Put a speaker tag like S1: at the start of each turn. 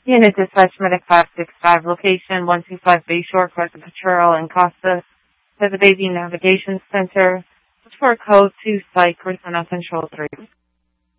S1: Unit Dispatch Medic 565, location 125 Bayshore, Puerto Cachorro, and Costa, to the Baby Navigation Center. For code 2 Psych, Personnel Control 3.